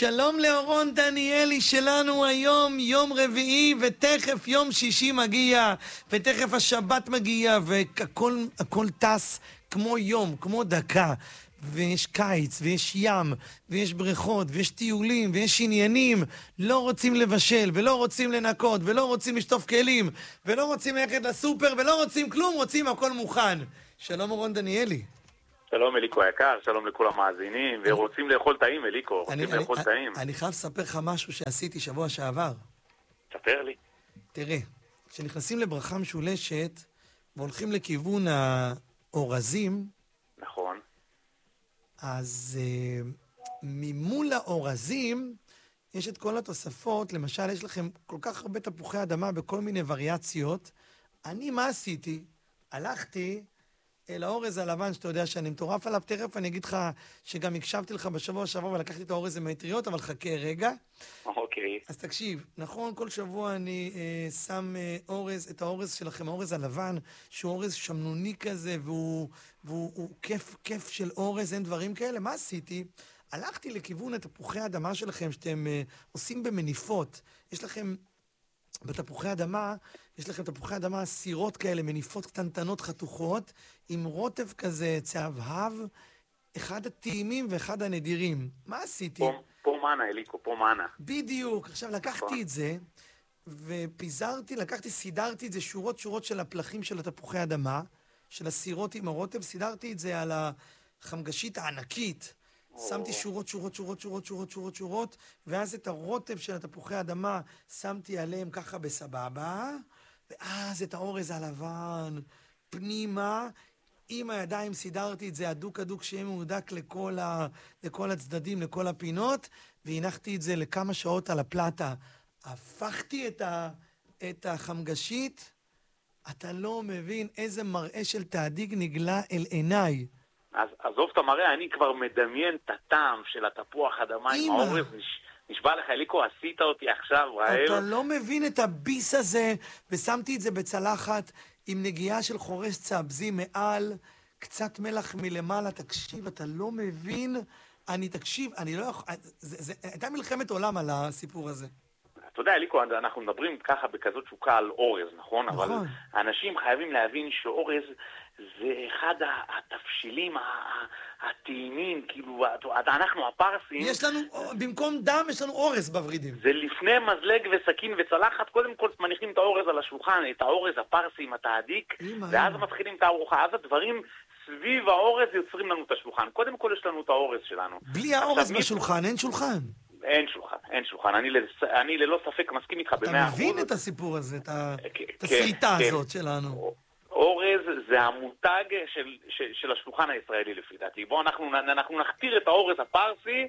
שלום לאורון דניאלי שלנו היום, יום רביעי, ותכף יום שישי מגיע, ותכף השבת מגיע, והכל טס כמו יום, כמו דקה. ויש קיץ, ויש ים, ויש בריכות, ויש טיולים, ויש עניינים. לא רוצים לבשל, ולא רוצים לנקות, ולא רוצים לשטוף כלים, ולא רוצים ללכת לסופר, ולא רוצים כלום, רוצים הכל מוכן. שלום אורון דניאלי. שלום אליקו היקר, שלום לכל המאזינים, ורוצים לאכול טעים אליקו, רוצים לאכול טעים. אני חייב לספר לך משהו שעשיתי שבוע שעבר. ספר לי. תראה, כשנכנסים לברכה משולשת, והולכים לכיוון האורזים, נכון. אז ממול האורזים יש את כל התוספות, למשל יש לכם כל כך הרבה תפוחי אדמה בכל מיני וריאציות. אני מה עשיתי? הלכתי אל האורז הלבן, שאתה יודע שאני מטורף עליו, תכף אני אגיד לך שגם הקשבתי לך בשבוע שעבר ולקחתי את האורז עם המטריות, אבל חכה רגע. אוקיי. אז תקשיב, נכון, כל שבוע אני שם אורז, את האורז שלכם, האורז הלבן, שהוא אורז שמנוני כזה, והוא כיף של אורז, אין דברים כאלה. מה עשיתי? הלכתי לכיוון התפוחי האדמה שלכם, שאתם עושים במניפות. יש לכם בתפוחי אדמה, יש לכם תפוחי אדמה סירות כאלה, מניפות קטנטנות חתוכות, עם רוטב כזה צהבהב, אחד הטעימים ואחד הנדירים. מה עשיתי? פה מנה, אליקו, פה מנה. בדיוק. עכשיו לקחתי את זה, ופיזרתי, סידרתי את זה שורות של הפלחים של התפוחי אדמה, של הסירות עם הרוטב, סידרתי את זה על החמגשית הענקית. שמתי שורות, ואז את הרוטב של התפוחי אדמה שמתי עליהם ככה בסבבה, ואז את האורז הלבן פנימה, עם הידיים סידרתי את זה הדוק שיהיה מהודק לכל הצדדים, לכל הפינות, והנחתי את זה לכמה שעות על הפלטה. הפכתי את החמגשית, אתה לא מבין איזה מראה של תעדיג נגלה אל עיניי. אז עזוב את המראה, אני כבר מדמיין את הטעם של התפוח אדמה עם האורז. נשבע לך אליקו, עשית אותי עכשיו רעב. אתה לא מבין את הביס הזה, ושמתי את זה בצלחת עם נגיעה של חורש צהבזי מעל, קצת מלח מלמעלה. תקשיב, אתה לא מבין. אני לא יכול... הייתה מלחמת עולם על הסיפור הזה. אתה יודע, אליקו, אנחנו מדברים ככה בכזאת שוקה על אורז, נכון? אבל אנשים חייבים להבין שאורז זה אחד התבשילים הטעימים, כאילו, אנחנו הפרסים... יש לנו, במקום דם, יש לנו אורז בוורידים. זה לפני מזלג וסכין וצלחת, קודם כל מניחים את האורז על השולחן, את האורז הפרסי עם התעדיק, ואז מתחילים את הארוחה, אז הדברים סביב האורז יוצרים לנו את השולחן. קודם כל יש לנו את האורז שלנו. בלי האורז בשולחן, אין שולחן. אין שולחן. אני ללא ספק מסכים איתך ב-100%. אתה מבין את הסיפור הזה, את הסריטה הזאת שלנו. אורז זה המותג של השולחן הישראלי לפי דעתי. בואו אנחנו נכתיר את האורז הפרסי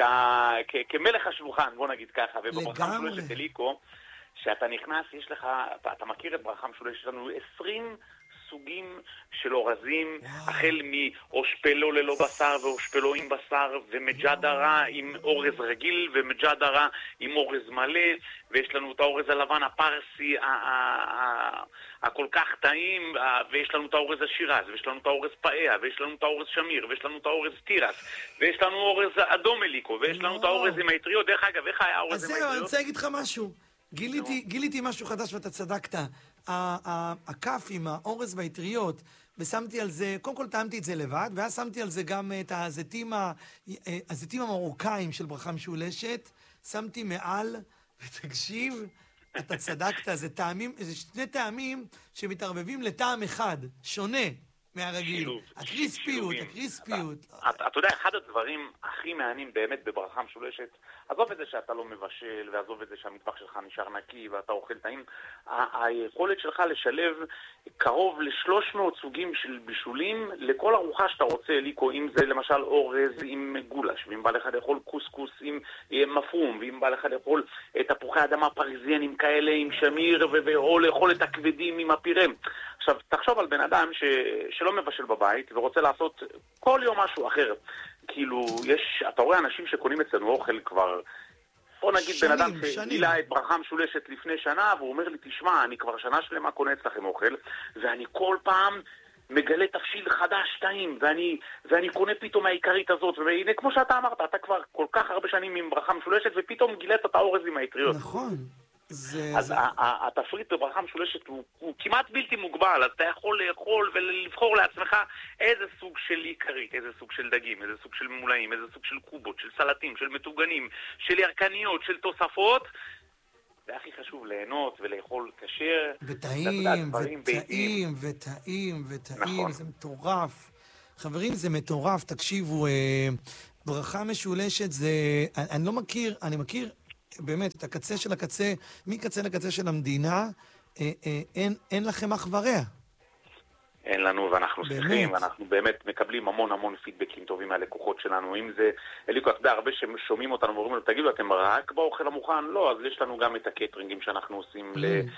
כמלך השולחן, בוא נגיד ככה. וברכה משולשת אליקו, שאתה נכנס, יש לך, אתה מכיר את ברכה משולשת, יש לנו 20 סוגים של אורזים, החל מאושפלו ללא בשר ואושפלו עם בשר, ומג'דרה עם אורז רגיל ומג'דרה עם אורז מלא, ויש לנו את האורז הלבן הפרסי הכל כך טעים, ויש לנו את האורז השירז, ויש לנו את האורז פאיה, ויש לנו את האורז שמיר, ויש לנו את האורז תירס, ויש לנו אורז אדום אליקו, ויש לנו את האורז עם היטריות. דרך אגב, איך היה האורז עם היטריות? אז זהו, אני רוצה להגיד לך משהו. גיליתי משהו חדש ואתה צדקת. הכף עם האורז והיטריות, ושמתי על זה, קודם כל טעמתי את זה לבד, ואז שמתי על זה גם את הזיתים המרוקאים של ברכה משולשת, שמתי מעל, ותקשיב, אתה צדקת, זה שני טעמים שמתערבבים לטעם אחד, שונה מהרגיל. הקריספיות. אתה יודע, אחד הדברים הכי מעניינים באמת בברכה משולשת, עזוב את זה שאתה לא מבשל, ועזוב את זה שהמטבח שלך נשאר נקי ואתה אוכל טעים, היכולת שלך לשלב קרוב ל300 סוגים של בישולים לכל ארוחה שאתה רוצה, אליקו, אם זה למשל אורז עם גולש, ואם בא לך לאכול קוסקוס עם מפרום, ואם בא לך לאכול תפוחי אדמה פריזיאנים כאלה עם שמיר, או לאכול את הכבדים עם הפירם. עכשיו, תחשוב על בן אדם שלא מבשל בבית ורוצה לעשות כל יום משהו אחר. כאילו, אתה רואה אנשים שקונים אצלנו אוכל כבר, בוא נגיד בן אדם שגילה את ברכה משולשת לפני שנה, והוא אומר לי, תשמע, אני כבר שנה שלמה קונה אצלכם אוכל, ואני כל פעם מגלה תבשיל חדש, טעים, ואני קונה פתאום העיקרית הזאת, והנה, כמו שאתה אמרת, אתה כבר כל כך הרבה שנים עם ברכה משולשת, ופתאום גילת את האורז עם האטריות. נכון. אז התפריט בברכה משולשת הוא כמעט בלתי מוגבל, אז אתה יכול לאכול ולבחור לעצמך איזה סוג של עיקרית, איזה סוג של דגים, איזה סוג של ממולאים, איזה סוג של קובות, של סלטים, של מטוגנים, של ירקניות, של תוספות, והכי חשוב ליהנות ולאכול כשר. וטעים, וטעים, וטעים, וטעים, זה מטורף. חברים, זה מטורף, תקשיבו, ברכה משולשת זה, אני לא מכיר, אני מכיר באמת את הקצה של הקצה, מקצה לקצה של המדינה, אין לכם אח ורע. אין לנו, ואנחנו שמחים, ואנחנו באמת מקבלים המון פידבקים טובים מהלקוחות שלנו. אם זה, אליקו, אתה יודע, הרבה ששומעים אותנו ואומרים לנו, תגידו, אתם רק באוכל המוכן? לא, אז יש לנו גם את הקטרינגים שאנחנו עושים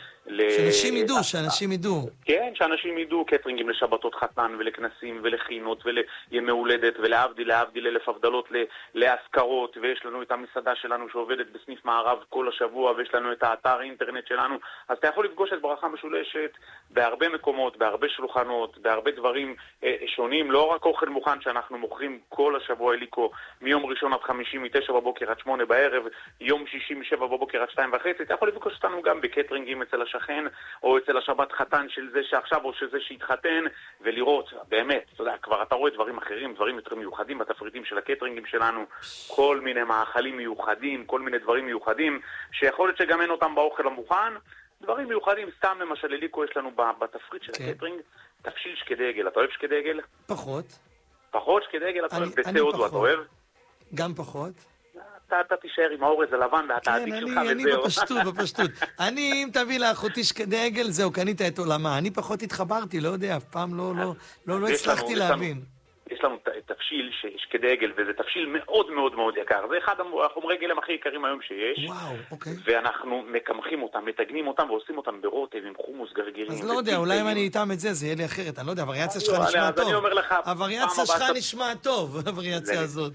שאנשים ידעו, שאנשים ידעו. כן, שאנשים ידעו, קטרינגים לשבתות חתן ולכנסים ולחינות ולימי הולדת ולהבדיל אלף הבדלות להזכרות, ויש לנו את המסעדה שלנו שעובדת בסניף מערב כל השבוע, ויש לנו את האתר האינטרנט שלנו. אז אתה יכול לפגוש את ברכה משולשת בהרבה מקומות, בהרבה שולחנות, בהרבה דברים שונים, לא רק אוכל מוכן שאנחנו מוכרים כל השבוע, אליקו, מיום ראשון עד חמישי, 9 בבוקר עד 8 בערב, יום שישי 7 בבוקר עד 2:30, אתה יכול לפגוש אותנו גם בקטרינגים אצל השכן, או אצל השבת חתן של זה שעכשיו, או שזה שהתחתן, ולראות, באמת, אתה יודע, כבר אתה רואה דברים אחרים, דברים יותר מיוחדים בתפריטים של הקטרינגים שלנו, כל מיני מאכלים מיוחדים, כל מיני דברים מיוחדים, שיכול להיות שגם אין אותם באוכל המוכן, דברים מיוחדים, סתם למשל, אליקו, יש לנו בתפריט של הקטרינג, תבשיל שקדי עגל. אתה אוהב שקדי עגל? פחות. פחות שקדי עגל? אתה אוהב בצה הודו, אתה אוהב? גם פחות. אתה תישאר עם האורז הלבן ואתה עדיק שלך וזהו. כן, אני בפשטות. אם תביא לאחותי שקדי עגל, זהו, קנית את עולמה. אני פחות התחברתי, לא יודע, אף פעם לא הצלחתי להבין. יש לנו תבשיל שקדי עגל, וזה תבשיל מאוד מאוד מאוד יקר. זה אחד החומרי גלם הכי יקרים היום שיש. וואו, אוקיי. ואנחנו מקמחים אותם, מתגנים אותם ועושים אותם ברוטב עם חומוס גרגירים. אז לא יודע, אולי אם אני איתם את זה יהיה לי אחרת. אני לא יודע, הווריאציה שלך נשמע טוב. הווריאציה שלך נשמע טוב, הווריאציה הזאת.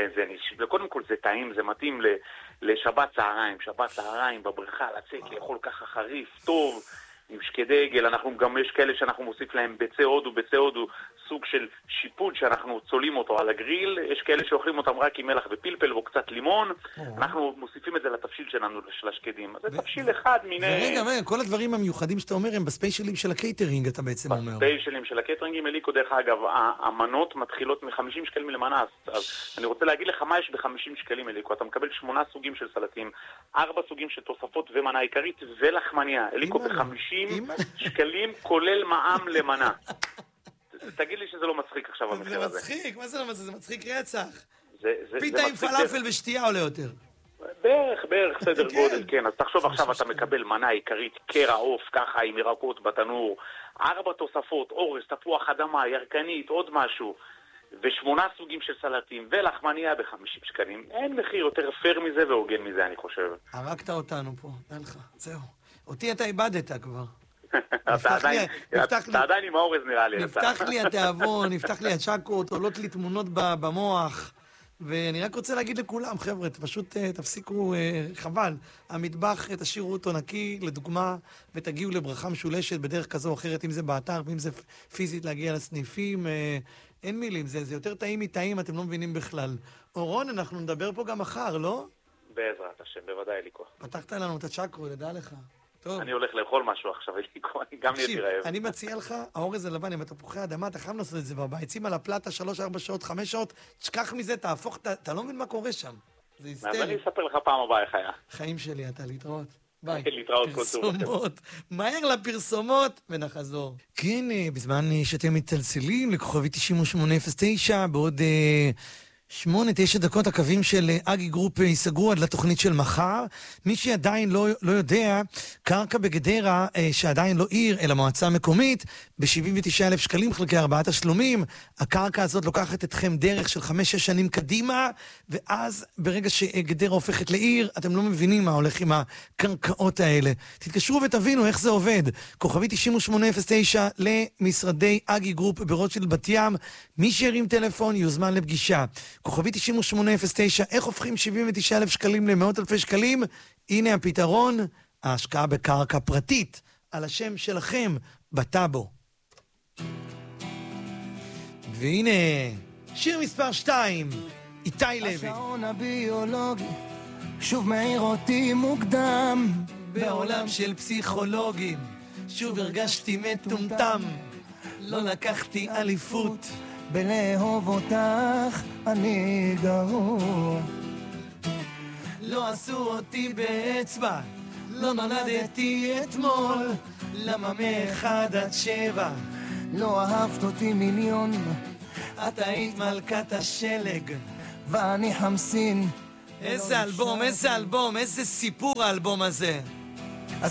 וקודם כל זה טעים, זה מתאים לשבת צהריים בבריכה, לצאת לאכול ככה חריף, טוב, עם שקדי עגל. אנחנו גם יש כאלה שאנחנו מוסיף להם בצה הודו, סוג של שיפוד שאנחנו צולים אותו על הגריל, יש כאלה שאוכלים אותם רק עם מלח ופלפל או קצת לימון, אנחנו מוסיפים את זה לתבשיל שלנו, של השקדים. אז זה תבשיל אחד מיני... ורגע, כל הדברים המיוחדים שאתה אומר הם בספיישלים של הקייטרינג, אתה בעצם אומר. בספיישלים של הקייטרינגים, אליקו, דרך אגב, המנות מתחילות מ-50 שקלים למנה, אז אני רוצה להגיד לך מה יש ב-50 שקלים, אליקו, אתה מקבל 8 סוגים של סלטים, 4 סוגים של תוספות ומנה עיקרית ולחמניה, אליקו, ב-50 שקלים כולל מע"מ למנה. תגיד לי שזה לא מצחיק עכשיו המחיר הזה. זה מצחיק, מה זה לא מצחיק? זה מצחיק רצח. פיתה עם פלאפל ושתייה עולה יותר. בערך סדר גודל, כן. אז תחשוב עכשיו אתה מקבל מנה עיקרית, קרע עוף, ככה עם ירקות בתנור, 4 תוספות, אורז, תפוח אדמה, ירקנית, עוד משהו, ו8 סוגים של סלטים, ולחמניה ב-50 שקלים. אין מחיר יותר פייר מזה והוגן מזה, אני חושב. הרגת אותנו פה, אין לך, זהו. אותי אתה איבדת כבר. אתה עדיין עם האורז נראה לי. נפתח לי התיאבון, נפתח לי הצ'קות, עולות לי תמונות במוח, ואני רק רוצה להגיד לכולם, חבר'ה, פשוט תפסיקו, חבל, המטבח, תשאירו אותו נקי, לדוגמה, ותגיעו לברכה משולשת בדרך כזו או אחרת, אם זה באתר, ואם זה פיזית להגיע לסניפים, אין מילים, זה יותר טעים מטעים, אתם לא מבינים בכלל. אורון, אנחנו נדבר פה גם מחר, לא? בעזרת השם, בוודאי ליקו. פתחת לנו את הצ'קרו, לדע לך. טוב. אני הולך לאכול משהו עכשיו, אליקו, אני גם נהייתי רעב. אני מציע לך, האורז הלבן עם התפוחי אדמה, אתה חייב לעשות את זה בבית. שים על הפלטה 3-4 שעות, 5 שעות, תשכח מזה, תהפוך, אתה לא מבין מה קורה שם. זה היסטרי. אז אני אספר לך פעם הבאה איך היה. חיים שלי, אתה להתראות. ביי. להתראות כל טוב. פרסומות. מהר לפרסומות ונחזור. כן, בזמן שאתם מצלצלים לכוכבי 9809, בעוד 8-9 דקות הקווים של אגי גרופ ייסגרו עד לתוכנית של מחר. מי שעדיין לא יודע, קרקע בגדרה, שעדיין לא עיר, אלא מועצה מקומית, ב-79,000 שקלים חלקי 4 תשלומים. הקרקע הזאת לוקחת אתכם דרך של 5-6 שנים קדימה, ואז ברגע שגדרה הופכת לעיר, אתם לא מבינים מה הולך עם הקרקעות האלה. תתקשרו ותבינו איך זה עובד. כוכבי 9809 למשרדי אגי גרופ ברוטשילד בת ים. מי שירים טלפון יוזמן לפגישה. כוכבי 9809, איך הופכים 79,000 שקלים למאות אלפי שקלים? הנה הפתרון, ההשקעה בקרקע פרטית, על השם שלכם, בטאבו. והנה, שיר מספר 2, איתי לוי. השעון הביולוגי שוב מעיר אותי מוקדם, בעולם של פסיכולוגים שוב הרגשתי מטומטם, לא לקחתי אליפות, בלאהוב אותך אני גרוע. לא עשו אותי באצבע, לא נולדתי אתמול, למה מ1-7 לא אהבת אותי מיליון, את היית מלכת השלג. ואני חמסין. איזה אלבום, איזה אלבום, איזה סיפור האלבום הזה.